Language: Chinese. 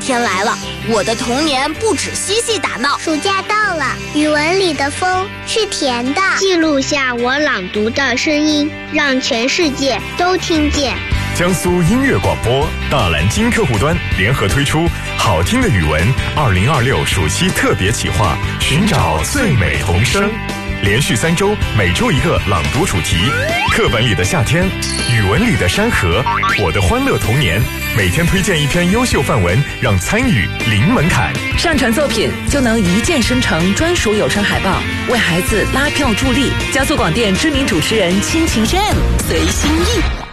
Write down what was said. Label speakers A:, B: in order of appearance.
A: 天来了，我的童年不止嬉戏打闹。
B: 暑假到了，语文里的风是甜的，
C: 记录下我朗读的声音，让全世界都听见。
D: 江苏音乐广播、大蓝鲸客户端联合推出好听的语文2026暑期特别企划，寻找最美童声。连续3周，每周一个朗读主题，课本里的夏天，语文里的山河，我的欢乐童年。每天推荐一篇优秀范文，让参与零门槛。
E: 上传作品就能一键生成专属有声海报，为孩子拉票助力。江苏广电知名主持人亲情任随心意。